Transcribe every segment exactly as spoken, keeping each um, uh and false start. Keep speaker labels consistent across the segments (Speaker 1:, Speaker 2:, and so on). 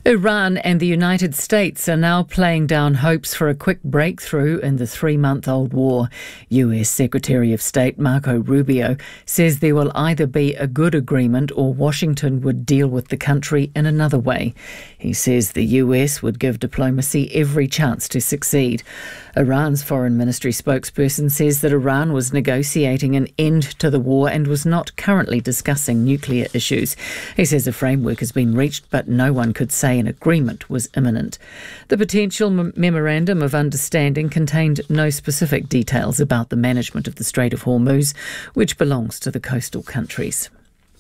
Speaker 1: Iran and the United States are now playing down hopes for a quick breakthrough in the three-month-old war. U S Secretary of State Marco Rubio says there will either be a good agreement or Washington would deal with the country in another way. He says the U S would give diplomacy every chance to succeed. Iran's foreign ministry spokesperson says that Iran was negotiating an end to the war and was not currently discussing nuclear issues. He says a framework has been reached, but no one could say an agreement was imminent. The potential m- memorandum of understanding contained no specific details about the management of the Strait of Hormuz, which belongs to the coastal countries.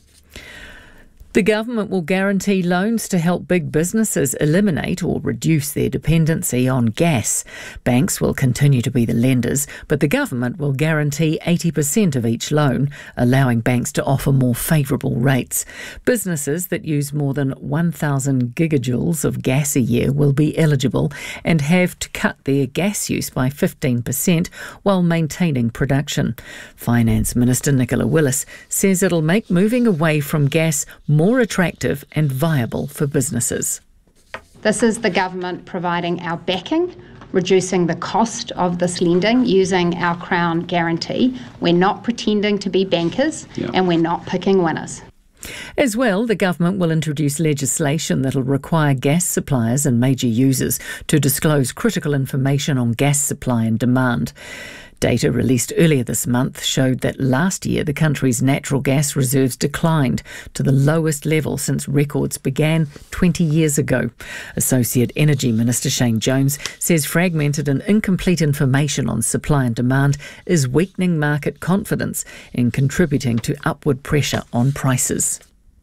Speaker 1: The government will guarantee loans to help big businesses eliminate or reduce their dependency on gas. Banks will continue to be the lenders, but the government will guarantee eighty percent of each loan, allowing banks to offer more favourable rates. Businesses that use more than one thousand gigajoules of gas a year will be eligible and have to cut their gas use by fifteen percent while maintaining production. Finance Minister Nicola Willis says it'll make moving away from gas more more attractive and viable for businesses.
Speaker 2: This is the government providing our backing, reducing the cost of this lending using our Crown guarantee. We're not pretending to be bankers, yeah. and we're not picking winners.
Speaker 1: As well, the government will introduce legislation that will require gas suppliers and major users to disclose critical information on gas supply and demand. Data released earlier this month showed that last year the country's natural gas reserves declined to the lowest level since records began twenty years ago. Associate Energy Minister Shane Jones says fragmented and incomplete information on supply and demand is weakening market confidence and contributing to upward pressure on prices.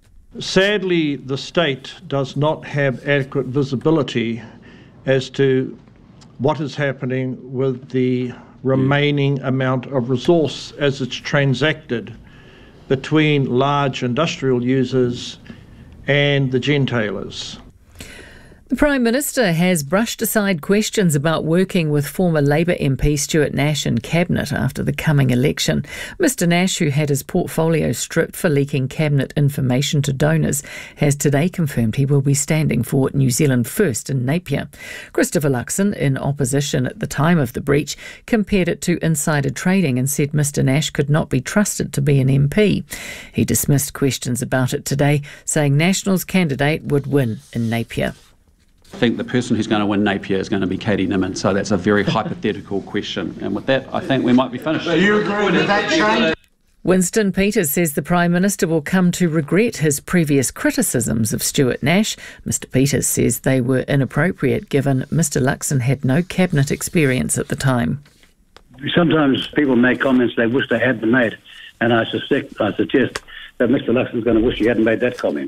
Speaker 3: Sadly, the state does not have adequate visibility as to what is happening with the remaining amount of resource as it's transacted between large industrial users and the gentailers.
Speaker 1: The Prime Minister has brushed aside questions about working with former Labour M P Stuart Nash in Cabinet after the coming election. Mister Nash, who had his portfolio stripped for leaking Cabinet information to donors, has today confirmed he will be standing for New Zealand First in Napier. Christopher Luxon, in opposition at the time of the breach, compared it to insider trading and said Mister Nash could not be trusted to be an M P. He dismissed questions about it today, saying National's candidate would win in Napier.
Speaker 4: I think the person who's going to win Napier is going to be Katie Nimmin, so that's a very hypothetical question. And with that, I think we might be finished.
Speaker 5: Do you agree with that, Shane?
Speaker 1: Winston Peters says the Prime Minister will come to regret his previous criticisms of Stuart Nash. Mister Peters says they were inappropriate given Mister Luxon had no cabinet experience at the time.
Speaker 6: Sometimes people make comments they wish they hadn't made, and I suspect, I suggest that Mister Luxon's going to wish he hadn't made that comment.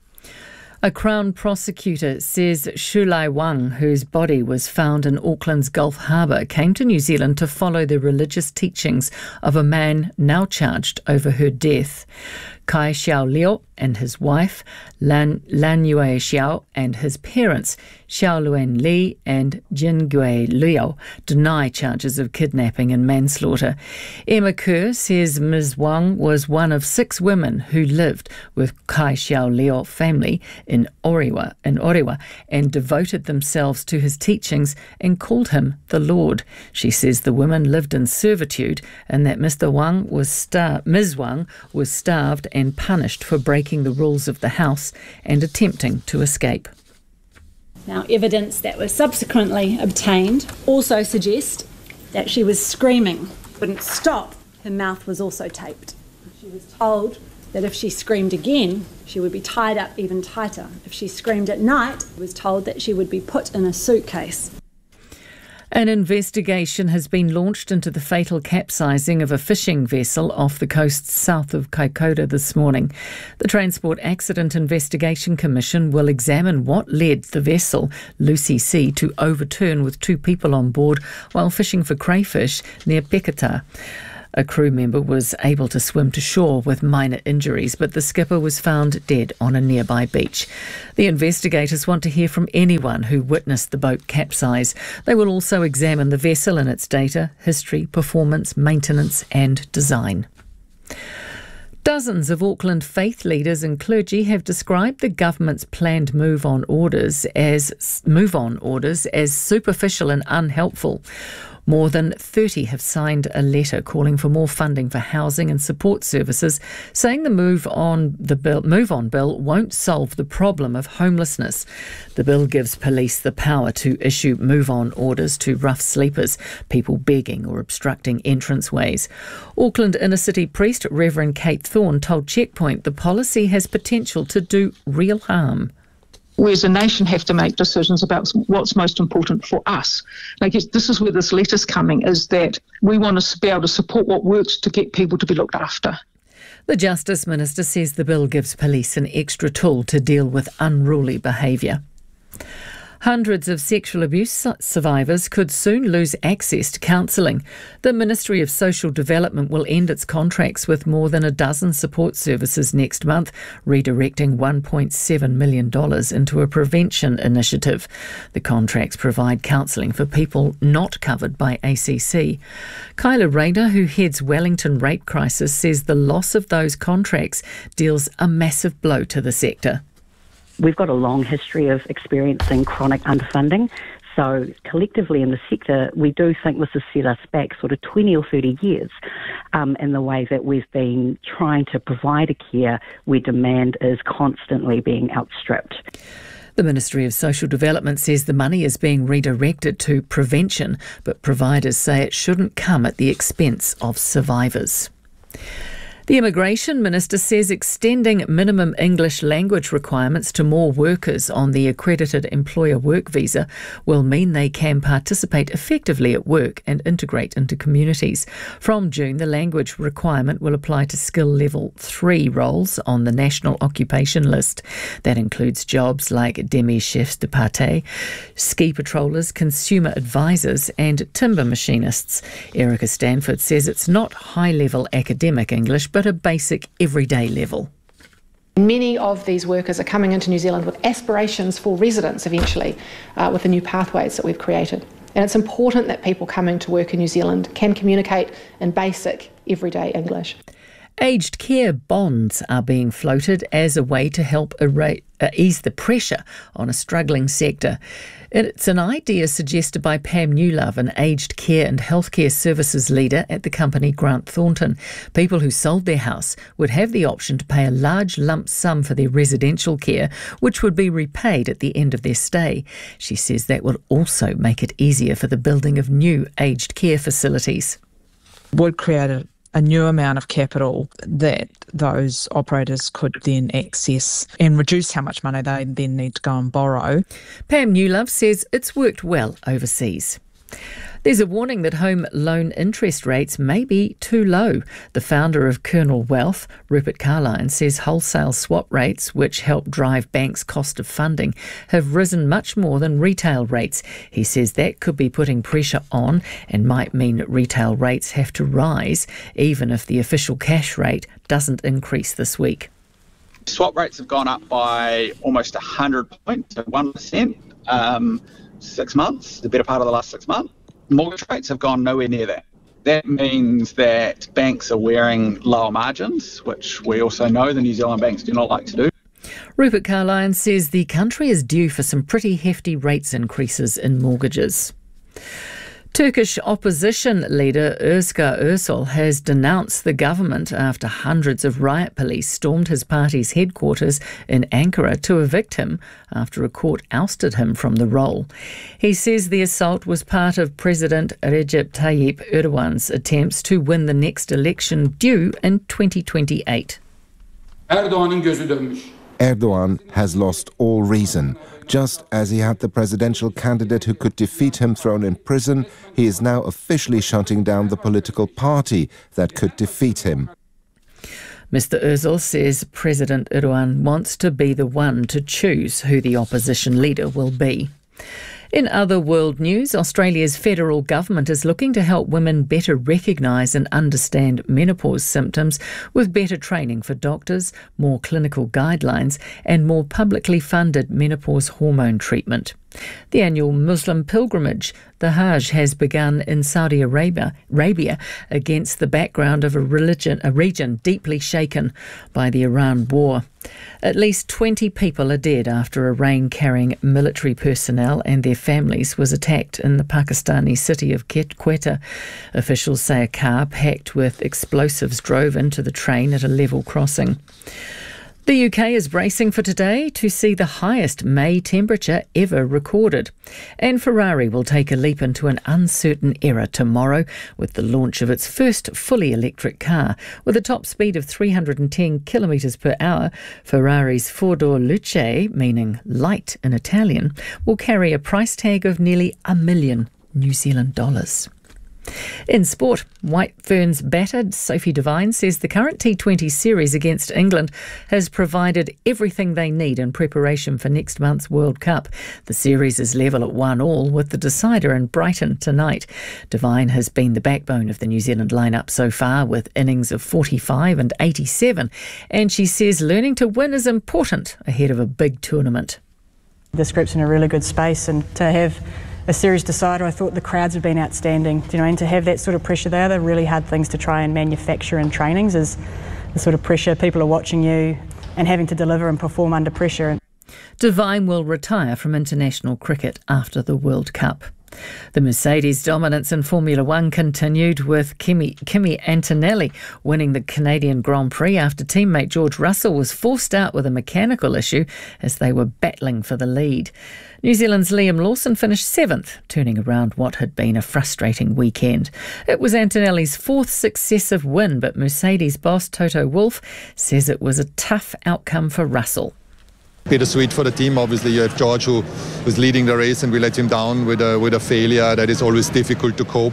Speaker 1: A Crown prosecutor says Shulai Wang, whose body was found in Auckland's Gulf Harbour, came to New Zealand to follow the religious teachings of a man now charged over her death. Kai Xiao Liu and his wife, Lan, Lan Yue Xiao, and his parents, Xiao Luen Li and Jin Gui Liu, deny charges of kidnapping and manslaughter. Emma Kerr says Miz Wang was one of six women who lived with Kai Xiao Liu family in Orewa, in Orewa and devoted themselves to his teachings and called him the Lord. She says the women lived in servitude and that Mister Wang was star- Miz Wang was starved and punished for breaking the rules of the house and attempting to escape.
Speaker 7: Now, evidence that was subsequently obtained also suggests that she was screaming, wouldn't stop. Her mouth was also taped. She was told that if she screamed again, she would be tied up even tighter. If she screamed at night, she was told that she would be put in a suitcase.
Speaker 1: An investigation has been launched into the fatal capsizing of a fishing vessel off the coast south of Kaikoura this morning. The Transport Accident Investigation Commission will examine what led the vessel, Lucy C, to overturn with two people on board while fishing for crayfish near Pekata. A crew member was able to swim to shore with minor injuries, but the skipper was found dead on a nearby beach. The investigators want to hear from anyone who witnessed the boat capsize. They will also examine the vessel and its data, history, performance, maintenance and design. Dozens of Auckland faith leaders and clergy have described the government's planned move-on orders as move-on orders as superficial and unhelpful. More than thirty have signed a letter calling for more funding for housing and support services, saying the move on the bill, move on bill won't solve the problem of homelessness. The bill gives police the power to issue move-on orders to rough sleepers, people begging or obstructing entranceways. Auckland inner city priest Reverend Kate Thorne told Checkpoint the policy has potential to do real harm.
Speaker 5: We as a nation have to make decisions about what's most important for us. And I guess this is where this letter's coming, is that we want to be able to support what works to get people to be looked after.
Speaker 1: The Justice Minister says the bill gives police an extra tool to deal with unruly behaviour. Hundreds of sexual abuse survivors could soon lose access to counselling. The Ministry of Social Development will end its contracts with more than a dozen support services next month, redirecting one point seven million dollars into a prevention initiative. The contracts provide counselling for people not covered by A C C. Kyla Rayner, who heads Wellington Rape Crisis, says the loss of those contracts deals a massive blow to the sector.
Speaker 8: We've got a long history of experiencing chronic underfunding. So collectively in the sector, we do think this has set us back sort of twenty or thirty years um, in the way that we've been trying to provide a care where demand is constantly being outstripped.
Speaker 1: The Ministry of Social Development says the money is being redirected to prevention, but providers say it shouldn't come at the expense of survivors. The Immigration Minister says extending minimum English language requirements to more workers on the accredited employer work visa will mean they can participate effectively at work and integrate into communities. From June, the language requirement will apply to skill level three roles on the National Occupation List. That includes jobs like demi-chefs de pâté, ski patrollers, consumer advisors and timber machinists. Erica Stanford says it's not high-level academic English, but a basic everyday level.
Speaker 9: Many of these workers are coming into New Zealand with aspirations for residence eventually, uh, with the new pathways that we've created. And it's important that people coming to work in New Zealand can communicate in basic everyday English.
Speaker 1: Aged care bonds are being floated as a way to help erase, uh, ease the pressure on a struggling sector. It's an idea suggested by Pam Newlove, an aged care and healthcare services leader at the company Grant Thornton. People who sold their house would have the option to pay a large lump sum for their residential care, which would be repaid at the end of their stay. She says that will also make it easier for the building of new aged care facilities.
Speaker 10: Would create a a new amount of capital that those operators could then access and reduce how much money they then need to go and borrow.
Speaker 1: Pam Newlove says it's worked well overseas. There's a warning that home loan interest rates may be too low. The founder of Kernel Wealth, Rupert Carlyon, says wholesale swap rates, which help drive banks' cost of funding, have risen much more than retail rates. He says that could be putting pressure on and might mean that retail rates have to rise, even if the official cash rate doesn't increase this week.
Speaker 11: Swap rates have gone up by almost one hundred points, so one percent, um, six months, the better part of the last six months. Mortgage rates have gone nowhere near that. That means that banks are wearing lower margins, which we also know the New Zealand banks do not like to do.
Speaker 1: Rupert Carlyon says the country is due for some pretty hefty rates increases in mortgages. Turkish opposition leader Özgür Özel has denounced the government after hundreds of riot police stormed his party's headquarters in Ankara to evict him after a court ousted him from the role. He says the assault was part of President Recep Tayyip Erdogan's attempts to win the next election due in twenty twenty-eight.
Speaker 12: Erdoğan'ın gözü dönmüş.
Speaker 13: Erdogan has lost all reason. Just as he had the presidential candidate who could defeat him thrown in prison, he is now officially shutting down the political party that could defeat him.
Speaker 1: Mister Özal says President Erdogan wants to be the one to choose who the opposition leader will be. In other world news, Australia's federal government is looking to help women better recognise and understand menopause symptoms with better training for doctors, more clinical guidelines and more publicly funded menopause hormone treatment. The annual Muslim pilgrimage, the Hajj, has begun in Saudi Arabia, Arabia against the background of a religion, a region deeply shaken by the Iran war. At least twenty people are dead after a rain carrying military personnel and their families was attacked in the Pakistani city of Quetta. Officials say a car packed with explosives drove into the train at a level crossing. The U K is bracing for today to see the highest May temperature ever recorded. And Ferrari will take a leap into an uncertain era tomorrow with the launch of its first fully electric car. With a top speed of three hundred ten kilometres per hour, Ferrari's Four Door Luce, meaning light in Italian, will carry a price tag of nearly a million New Zealand dollars. In sport, White Ferns battered Sophie Devine says the current T twenty series against England has provided everything they need in preparation for next month's World Cup. The series is level at one all with the decider in Brighton tonight. Devine has been the backbone of the New Zealand lineup so far with innings of forty-five and eighty-seven, and she says learning to win is important ahead of a big tournament.
Speaker 14: This group's in a really good space, and to have a series decider, I thought the crowds have been outstanding, you know, and to have that sort of pressure there, they're really hard things to try and manufacture in trainings, is the sort of pressure, people are watching you and having to deliver and perform under pressure.
Speaker 1: Devine will retire from international cricket after the World Cup. The Mercedes dominance in Formula One continued with Kimi, Kimi Antonelli winning the Canadian Grand Prix after teammate George Russell was forced out with a mechanical issue as they were battling for the lead. New Zealand's Liam Lawson finished seventh, turning around what had been a frustrating weekend. It was Antonelli's fourth successive win, but Mercedes boss Toto Wolff says it was a tough outcome for Russell.
Speaker 15: Bittersweet for the team. Obviously, you have George who was leading the race, and we let him down with a with a failure. That is always difficult to cope.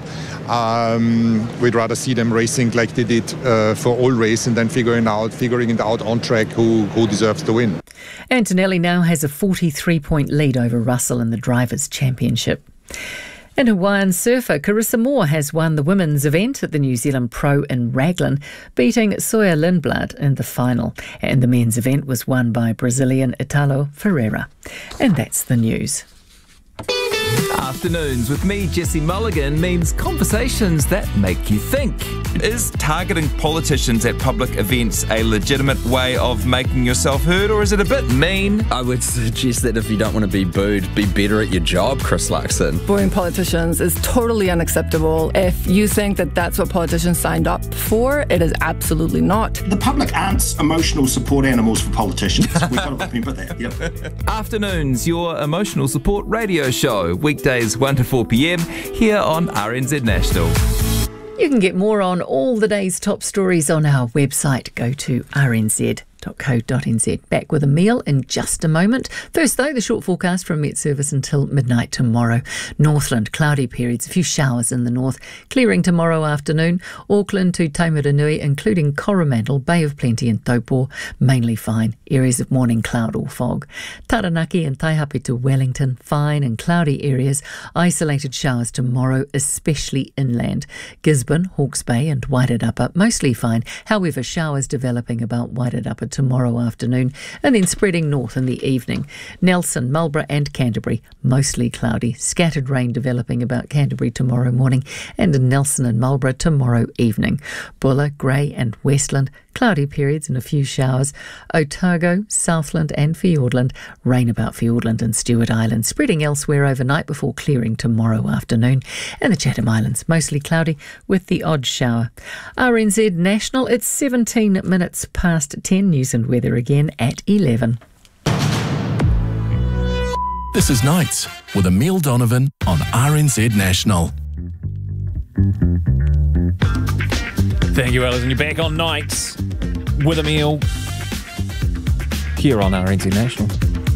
Speaker 15: Um, we'd rather see them racing like they did uh, for all race, and then figuring out figuring it out on track who who deserves to win.
Speaker 1: Antonelli now has a forty-three point lead over Russell in the Drivers' Championship. And Hawaiian surfer Carissa Moore has won the women's event at the New Zealand Pro in Raglan, beating Soya Lindblad in the final. And the men's event was won by Brazilian Italo Ferreira. And that's the news.
Speaker 16: Afternoons with me, Jesse Mulligan, means conversations that make you think.
Speaker 17: Is targeting politicians at public events a legitimate way of making yourself heard, or is it a bit mean?
Speaker 18: I would suggest that if you don't want to be booed, be better at your job, Chris Luxon.
Speaker 19: Booing politicians is totally unacceptable. If you think that that's what politicians signed up for, it is absolutely not.
Speaker 20: The public aren't emotional support animals for politicians. We've got to remember that. Yep.
Speaker 17: Afternoons, your emotional support radio show. Weekdays one to four p.m. here on R N Z National.
Speaker 1: You can get more on all the day's top stories on our website. Go to r n z dot co dot n z. Back with a meal in just a moment. First, though, the short forecast from Met Service until midnight tomorrow. Northland, cloudy periods, a few showers in the north. Clearing tomorrow afternoon. Auckland to Taumarunui, including Coromandel, Bay of Plenty and Taupo, mainly fine. Areas of morning cloud or fog. Taranaki and Taihape to Wellington, fine and cloudy areas. Isolated showers tomorrow, especially inland. Gisborne, Hawke's Bay and Wairarapa, mostly fine. However, showers developing about Wairarapa tomorrow afternoon and then spreading north in the evening. Nelson, Marlborough and Canterbury, mostly cloudy. Scattered rain developing about Canterbury tomorrow morning and in Nelson and Marlborough tomorrow evening. Buller, Grey and Westland, cloudy periods and a few showers. Otago, Southland and Fiordland, rain about Fiordland and Stewart Island, spreading elsewhere overnight before clearing tomorrow afternoon. And the Chatham Islands, mostly cloudy with the odd shower. R N Z National, it's seventeen minutes past ten. News and weather again at eleven.
Speaker 21: This is Nights with Emile Donovan on R N Z National.
Speaker 22: Thank you, Alison. You're back on Nights with Emile here on R N Z National.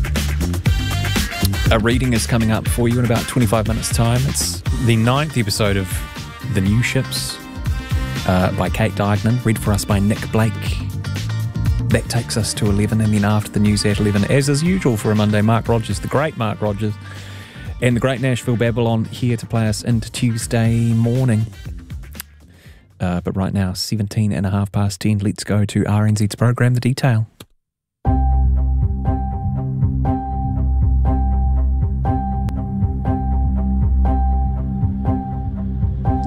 Speaker 22: A reading is coming up for you in about twenty-five minutes' time. It's the ninth episode of The New Ships uh, by Kate Diagnan, read for us by Nick Blake. That takes us to eleven, and then after the news at eleven, as is usual for a Monday, Mark Rogers, the great Mark Rogers, and the great Nashville Babylon here to play us into Tuesday morning. Uh, but right now, seventeen and a half past ten, let's go to R N Z's program, The Detail.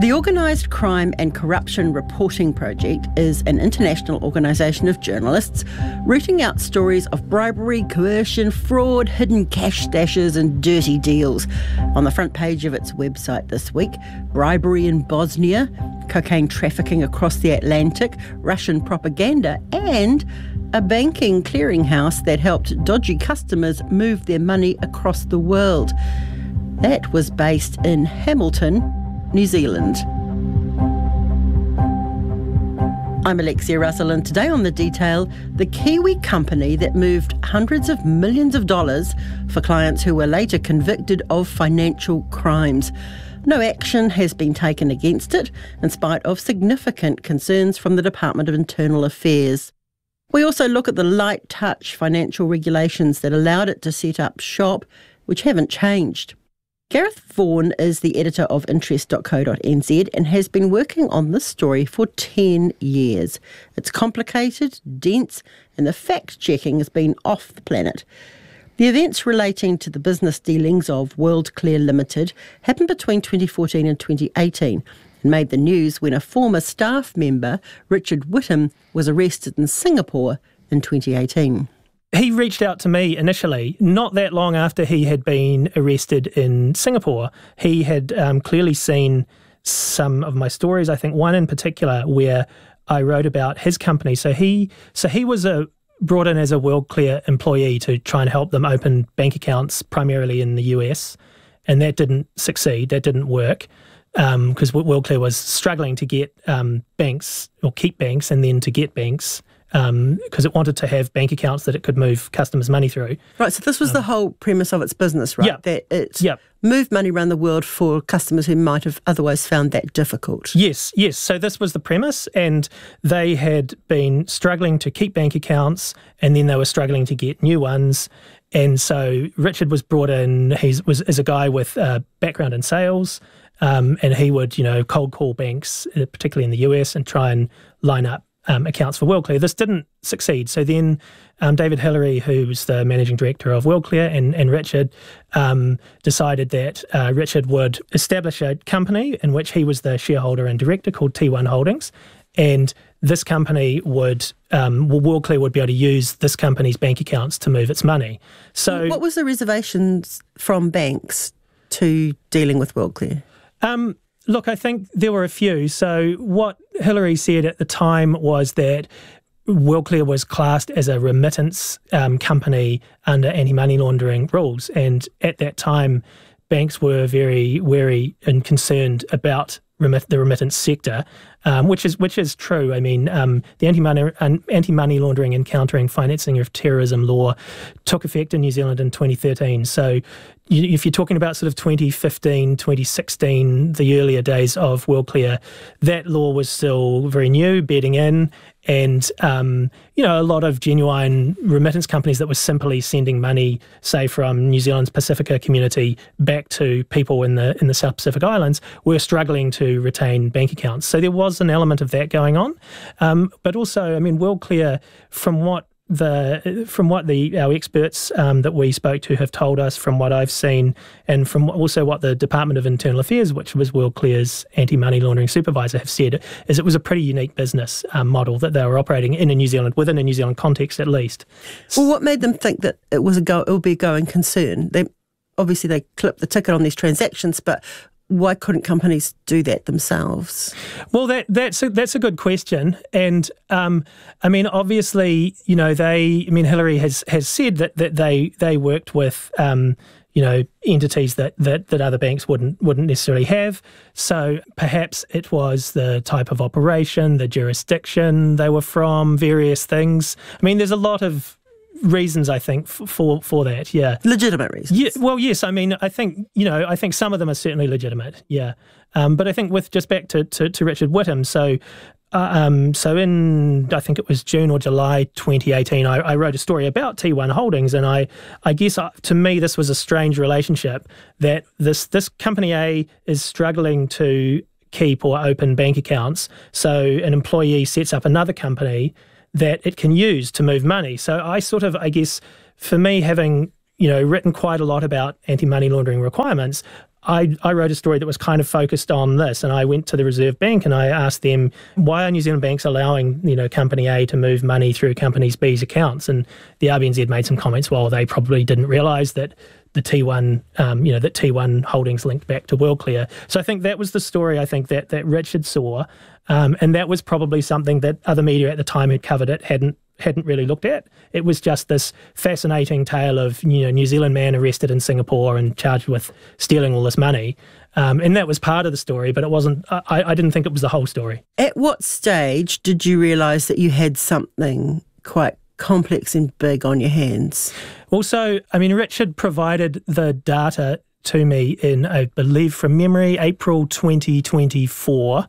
Speaker 2: The Organised Crime and Corruption Reporting Project is an international organisation of journalists rooting out stories of bribery, coercion, fraud, hidden cash stashes and dirty deals. On the front page of its website this week, bribery in Bosnia, cocaine trafficking across the Atlantic, Russian propaganda and a banking clearinghouse that helped dodgy customers move their money across the world. That was based in Hamilton, New Zealand. I'm Alexia Russell, and today on The Detail, the Kiwi company that moved hundreds of millions of dollars for clients who were later convicted of financial crimes. No action has been taken against it, in spite of significant concerns from the Department of Internal Affairs. We also look at the light touch financial regulations that allowed it to set up shop, which haven't changed. Gareth Vaughan is the editor of interest dot co dot n z and has been working on this story for ten years. It's complicated, dense, and the fact-checking has been off the planet. The events relating to the business dealings of WorldClear Limited happened between twenty fourteen and twenty eighteen and made the news when a former staff member, Richard Whittam, was arrested in Singapore in twenty eighteen.
Speaker 3: He reached out to me initially, not that long after he had been arrested in Singapore. He had um, clearly seen some of my stories, I think one in particular where I wrote about his company. So he so he was a, brought in as a WorldClear employee to try and help them open bank accounts primarily in the U S, and that didn't succeed, that didn't work, because um, WorldClear was struggling to get um, banks, or keep banks, and then to get banks, because um, it wanted to have bank accounts that it could move customers' money through.
Speaker 2: Right, so this was um, the whole premise of its business, right?
Speaker 3: Yeah.
Speaker 2: That it
Speaker 3: yeah.
Speaker 2: moved money around the world for customers who might have otherwise found that difficult.
Speaker 3: Yes, yes. So this was the premise, and they had been struggling to keep bank accounts, and then they were struggling to get new ones. And so Richard was brought in, he was as a guy with a background in sales, um, and he would, you know, cold call banks, particularly in the U S, and try and line up Um, accounts for WorldClear. This didn't succeed. So then um, David Hillary, who's the managing director of WorldClear, and, and Richard um, decided that uh, Richard would establish a company in which he was the shareholder and director called T one Holdings. And this company would, um, well, WorldClear would be able to use this company's bank accounts to move its money. So,
Speaker 2: what was the reservations from banks to dealing with WorldClear?
Speaker 3: Um, Look, I think there were a few. So what Hillary said at the time was that WorldClear was classed as a remittance um, company under anti-money laundering rules. And at that time, banks were very wary and concerned about remit- the remittance sector, um, which is which is true. I mean, um, the anti-money, uh, anti-money laundering and countering financing of terrorism law took effect in New Zealand in twenty thirteen. So if you're talking about sort of twenty fifteen, twenty sixteen, the earlier days of WorldClear, that law was still very new, bedding in, and um, you know, a lot of genuine remittance companies that were simply sending money, say from New Zealand's Pacifica community back to people in the in the South Pacific Islands, were struggling to retain bank accounts. So there was an element of that going on, um, but also, I mean, WorldClear, from what The from what the our experts um, that we spoke to have told us, from what I've seen, and from also what the Department of Internal Affairs, which was WorldClear's anti-money laundering supervisor, have said, is it was a pretty unique business um, model that they were operating in a New Zealand, within a New Zealand context at least.
Speaker 2: Well, what made them think that it was a go? It would be a going concern? They obviously they clipped the ticket on these transactions, but why couldn't companies do that themselves?
Speaker 3: Well, that that's a, that's a good question, and um, I mean, obviously, you know, they. I mean, Hillary has, has said that, that they they worked with um, you know, entities that, that, that other banks wouldn't wouldn't necessarily have. So perhaps it was the type of operation, the jurisdiction they were from, various things. I mean, there's a lot of reasons, I think, for for that, yeah.
Speaker 2: Legitimate reasons.
Speaker 3: Yeah, well, yes, I mean, I think, you know, I think some of them are certainly legitimate, yeah. Um, but I think with, just back to, to, to Richard Whittam, so uh, um, so in, I think it was June or July twenty eighteen, I, I wrote a story about T one Holdings, and I, I guess uh, to me this was a strange relationship, that this this company A is struggling to keep or open bank accounts, so an employee sets up another company that it can use to move money. So I sort of, I guess, for me, having, you know, written quite a lot about anti-money laundering requirements, I, I wrote a story that was kind of focused on this, and I went to the Reserve Bank and I asked them, why are New Zealand banks allowing, you know, Company A to move money through Company B's accounts? And the R B N Z made some comments, well, they probably didn't realise that the T one, um, you know, that T one holdings linked back to WorldClear. So I think that was the story, I think, that, that Richard saw, um, and that was probably something that other media at the time who'd covered it hadn't hadn't really looked at. It was just this fascinating tale of, you know, New Zealand man arrested in Singapore and charged with stealing all this money. Um, and that was part of the story, but it wasn't, I, I didn't think it was the whole story.
Speaker 2: At what stage did you realise that you had something quite complex and big on your hands?
Speaker 3: Also, I mean, Richard provided the data to me in, I believe from memory, April twenty twenty-four.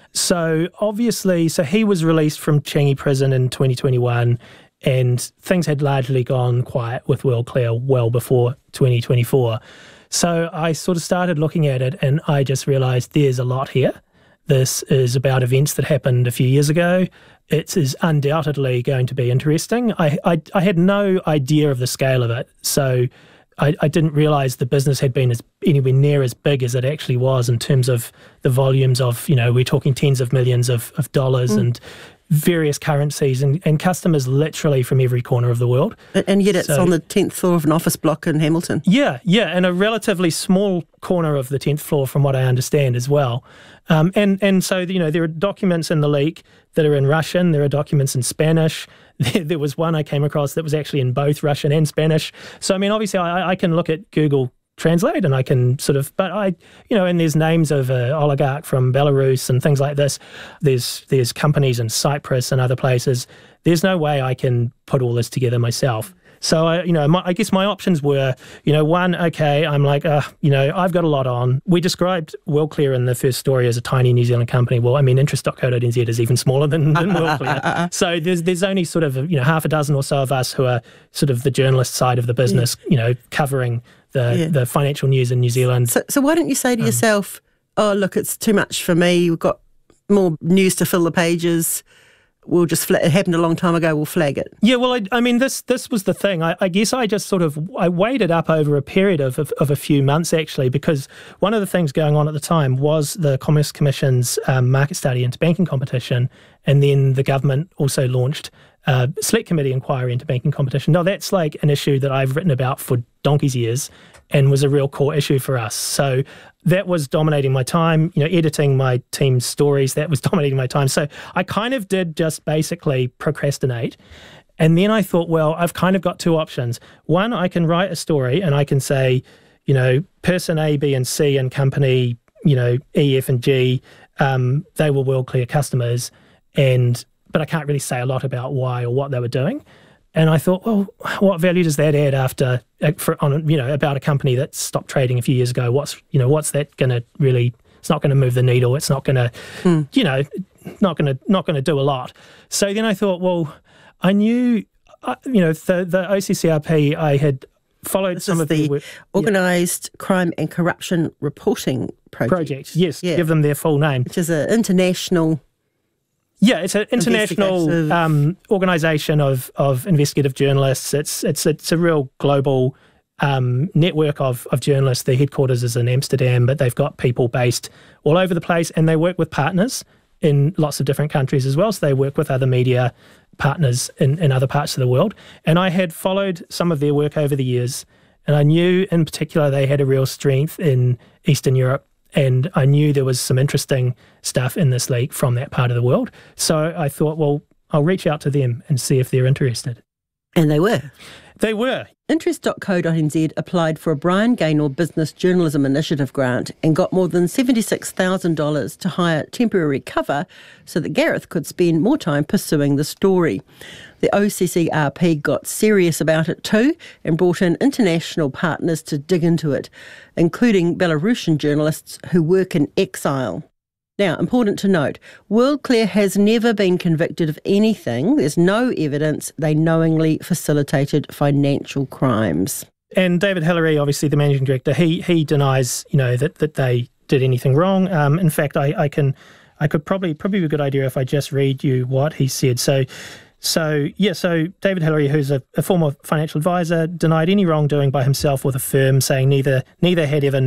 Speaker 3: So obviously, so he was released from Changi Prison in twenty twenty-one, and things had largely gone quiet with WorldClear well before twenty twenty-four. So I sort of started looking at it and I just realised there's a lot here. This is about events that happened a few years ago. It is undoubtedly going to be interesting. I, I, I had no idea of the scale of it, so I, I didn't realise the business had been as anywhere near as big as it actually was in terms of the volumes of, you know, we're talking tens of millions of, of dollars mm. and various currencies and, and customers literally from every corner of the world.
Speaker 2: And yet it's
Speaker 3: so,
Speaker 2: on the tenth floor of an office block in Hamilton.
Speaker 3: Yeah, yeah, and a relatively small corner of the tenth floor from what I understand as well. Um, and, and so, you know, there are documents in the leak that are in Russian, there are documents in Spanish. There, there was one I came across that was actually in both Russian and Spanish. So, I mean, obviously I, I can look at Google Translate and I can sort of, but I, you know, and there's names of an oligarch from Belarus and things like this. There's there's companies in Cyprus and other places. There's no way I can put all this together myself. So, I, you know, my, I guess my options were, you know, one, okay, I'm like, uh, you know, I've got a lot on. We described WorldClear in the first story as a tiny New Zealand company. Well, I mean, interest dot co dot n z is even smaller than, than WorldClear. So there's there's only sort of, you know, half a dozen or so of us who are sort of the journalist side of the business, yeah. you know, covering the, yeah. the financial news in New Zealand.
Speaker 2: So, so why don't you say to um, yourself, oh, look, it's too much for me. We've got more news to fill the pages. We'll just, flag, it happened a long time ago, we'll flag it.
Speaker 3: Yeah, well, I, I mean, this this was the thing. I, I guess I just sort of, I weighed it up over a period of, of, of a few months, actually, because one of the things going on at the time was the Commerce Commission's um, market study into banking competition, and then the government also launched a select committee inquiry into banking competition. Now, that's like an issue that I've written about for donkey's years and was a real core issue for us. So that was dominating my time, you know, editing my team's stories, that was dominating my time. So I kind of did just basically procrastinate. And then I thought, well, I've kind of got two options. One, I can write a story and I can say, you know, person A, B, and C and company, you know, E, F, and G, um, they were WorldClear customers, and but I can't really say a lot about why or what they were doing. And I thought, well, what value does that add after, for, on, you know, about a company that stopped trading a few years ago? What's, you know, what's that going to really? It's not going to move the needle. It's not going to, mm. you know, not going to, not going to do a lot. So then I thought, well, I knew, uh, you know, the the O C C R P. I had followed
Speaker 2: this
Speaker 3: some
Speaker 2: is
Speaker 3: of
Speaker 2: the
Speaker 3: the
Speaker 2: Organised yeah. Crime and Corruption Reporting Project.
Speaker 3: Project, yes,
Speaker 2: yeah.
Speaker 3: give them their full name,
Speaker 2: which is an international.
Speaker 3: Yeah, it's an international um, organisation of, of investigative journalists. It's it's it's a real global um, network of, of journalists. Their headquarters is in Amsterdam, but they've got people based all over the place, and they work with partners in lots of different countries as well. So they work with other media partners in, in other parts of the world. And I had followed some of their work over the years, and I knew in particular they had a real strength in Eastern Europe. And I knew there was some interesting stuff in this leak from that part of the world. So I thought, well, I'll reach out to them and see if they're interested.
Speaker 2: And they were.
Speaker 3: They were.
Speaker 2: interest dot co dot n z applied for a Brian Gaynor Business Journalism Initiative grant and got more than seventy-six thousand dollars to hire temporary cover so that Gareth could spend more time pursuing the story. The O C C R P got serious about it too and brought in international partners to dig into it, including Belarusian journalists who work in exile. Now, important to note, WorldClear has never been convicted of anything. There's no evidence they knowingly facilitated financial crimes.
Speaker 3: And David Hillary, obviously the managing director, he he denies, you know, that, that they did anything wrong. Um, in fact, I, I can I could probably probably be a good idea if I just read you what he said. So. So, yeah, so David Hillary, who's a, a former financial advisor, denied any wrongdoing by himself or the firm, saying neither neither had ever